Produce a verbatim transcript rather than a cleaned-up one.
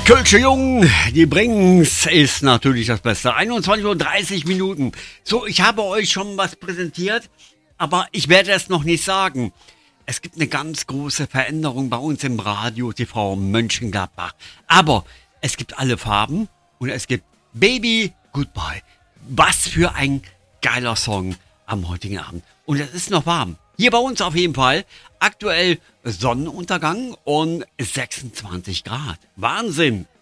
Kölsche Jungen, die bringen's, ist natürlich das Beste. einundzwanzig Uhr dreißig Minuten. So, ich habe euch schon was präsentiert, aber ich werde es noch nicht sagen. Es gibt eine ganz große Veränderung bei uns im Radio T V Mönchengladbach. Aber es gibt alle Farben und es gibt Baby Goodbye. Was für ein geiler Song am heutigen Abend. Und es ist noch warm. Hier bei uns auf jeden Fall. Aktuell Sonnenuntergang und sechsundzwanzig Grad. Wahnsinn.